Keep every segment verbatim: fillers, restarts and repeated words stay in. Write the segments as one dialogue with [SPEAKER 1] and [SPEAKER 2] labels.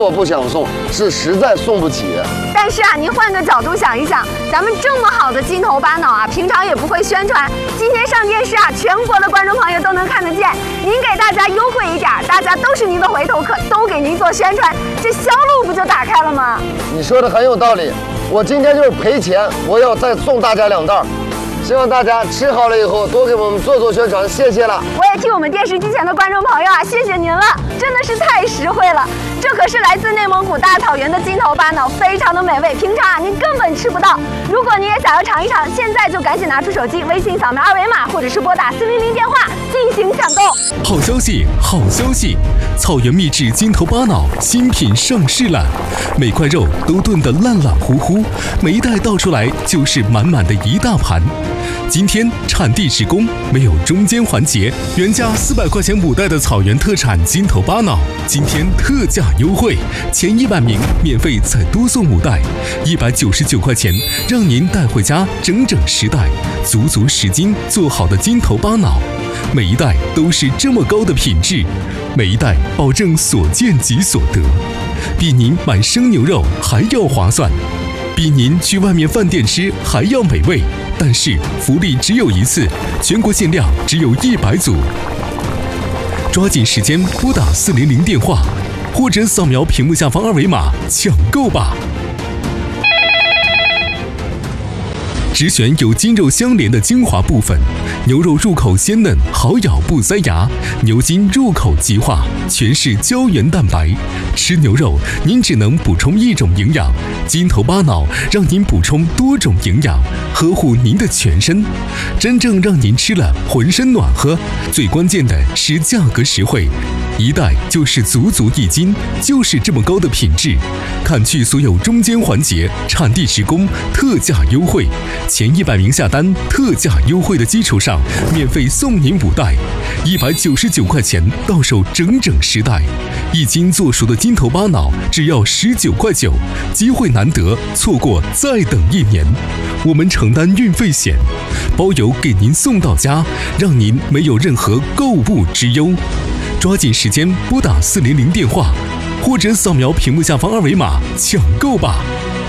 [SPEAKER 1] 我不想送，是实在送不起。
[SPEAKER 2] 但是啊，您换个角度想一想，咱们这么好的金头巴脑啊，平常也不会宣传，今天上电视啊，全国的观众朋友都能看得见。您给大家优惠一点，大家都是您的回头客，都给您做宣传，这销路不就打开了吗？
[SPEAKER 1] 你说的很有道理，我今天就是赔钱，我要再送大家两袋。希望大家吃好了以后多给我们做做宣传，谢谢了。
[SPEAKER 2] 我也替我们电视机前的观众朋友啊，谢谢您了，真的是太实惠了。这可是来自内蒙古大草原的金头巴脑，非常的美味，平常啊您根本吃不到。如果您也想要尝一尝，现在就赶紧拿出手机，微信扫描二维码，或者是拨打四零零电话进行抢购。
[SPEAKER 3] 好消息，好消息！草原秘制金头巴脑新品上市了，每块肉都炖得烂烂糊糊，每一袋倒出来就是满满的一大盘。今天产地直供，没有中间环节，原价四百块钱五袋的草原特产金头巴脑，今天特价优惠，前一百名免费再多送五袋，一百九十九块钱，让您带回家整整十袋，足足十斤做好的金头巴脑，每一袋都是这么高的品质，每一袋保证所见即所得，比您买生牛肉还要划算，比您去外面饭店吃还要美味。但是福利只有一次，全国限量只有一百组，抓紧时间拨打四零零电话，或者扫描屏幕下方二维码抢购吧。只选有筋肉相连的精华部分，牛肉入口鲜嫩，好咬不塞牙；牛筋入口即化，全是胶原蛋白。吃牛肉，您只能补充一种营养，金头巴脑让您补充多种营养，呵护您的全身，真正让您吃了浑身暖和。最关键的是价格实惠，一袋就是足足一斤，就是这么高的品质。砍去所有中间环节，产地直供，特价优惠。前一百名下单，特价优惠的基础上，免费送您五袋，一百九十九块钱到手整整十袋，一斤做熟的金头巴脑只要十九块九，机会难得，错过再等一年。我们承担运费险，包邮给您送到家，让您没有任何购物之忧。抓紧时间拨打四零零电话，或者扫描屏幕下方二维码抢购吧。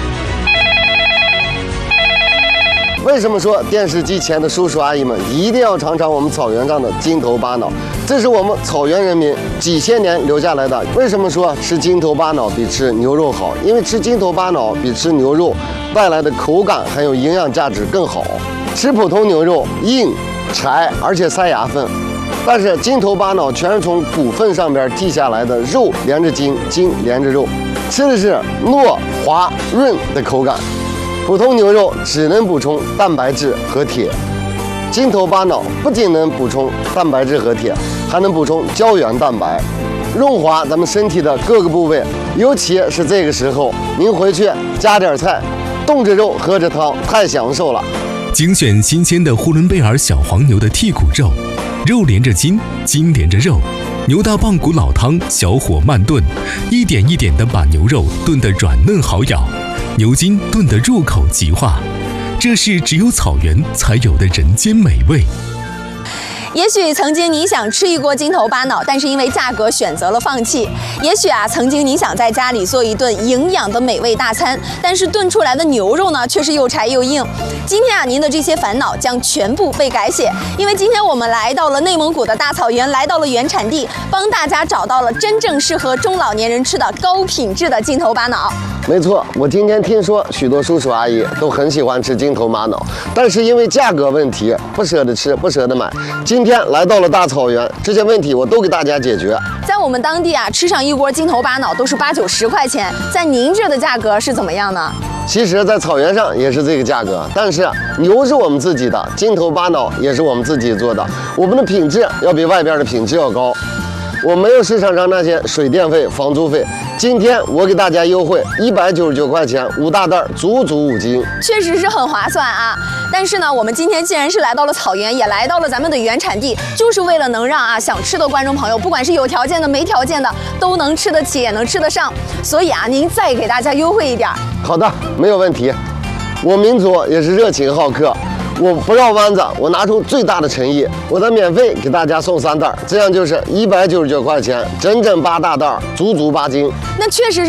[SPEAKER 1] 为什么说电视机前的叔叔阿姨们一定要尝尝我们草原上的金头巴脑？这是我们草原人民几千年留下来的。为什么说吃金头巴脑比吃牛肉好？因为吃金头巴脑比吃牛肉带来的口感还有营养价值更好。吃普通牛肉硬柴，而且塞牙缝，但是金头巴脑全是从骨缝上边剔下来的，肉连着筋，筋连着肉，吃的是糯滑润的口感。普通牛肉只能补充蛋白质和铁，金头巴脑不仅能补充蛋白质和铁，还能补充胶原蛋白，润滑咱们身体的各个部位。尤其是这个时候，您回去加点菜，冻着肉喝着汤，太享受了。
[SPEAKER 3] 精选新鲜的呼伦贝尔小黄牛的剔骨肉，肉连着筋，筋连着肉，牛大棒骨老汤，小火慢炖，一点一点的把牛肉炖得软嫩好咬，牛筋炖得入口即化，这是只有草原才有的人间美味。
[SPEAKER 2] 也许曾经你想吃一锅金头巴脑，但是因为价格选择了放弃。也许啊，曾经你想在家里做一顿营养的美味大餐，但是炖出来的牛肉呢，却是又柴又硬。今天啊，您的这些烦恼将全部被改写，因为今天我们来到了内蒙古的大草原，来到了原产地，帮大家找到了真正适合中老年人吃的高品质的金头巴脑。
[SPEAKER 1] 没错，我今天听说许多叔叔阿姨都很喜欢吃金头巴脑，但是因为价格问题不舍得吃，不舍得买。今天来到了大草原，这些问题我都给大家解决。
[SPEAKER 2] 在我们当地啊，吃上一锅金头巴脑都是八九十块钱，在您这的价格是怎么样呢？
[SPEAKER 1] 其实，在草原上也是这个价格，但是牛是我们自己的，金头巴脑也是我们自己做的，我们的品质要比外边的品质要高。我没有市场上那些水电费、房租费。今天我给大家优惠一百九十九块钱，五大袋，足足五斤，
[SPEAKER 2] 确实是很划算啊。但是呢，我们今天既然是来到了草原，也来到了咱们的原产地，就是为了能让啊想吃的观众朋友，不管是有条件的、没条件的，都能吃得起，也能吃得上。所以啊，您再给大家优惠一点。
[SPEAKER 1] 好的，没有问题。我民族也是热情好客。我不绕弯子，我拿出最大的诚意，我再免费给大家送三袋，这样就是一百九十九块钱，整整八大袋，足足八斤。
[SPEAKER 2] 那确实是。